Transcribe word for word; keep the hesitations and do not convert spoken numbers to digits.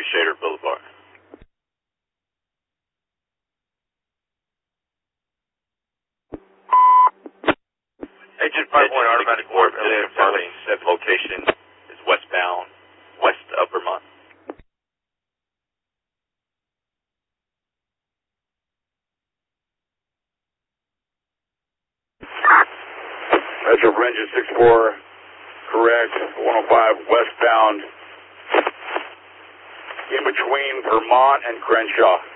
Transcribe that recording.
Shader Boulevard. Agent five one, automatic warp, today, location is westbound, west of Vermont. Metro for engine six four, correct, one oh five westbound, in between Vermont and Crenshaw.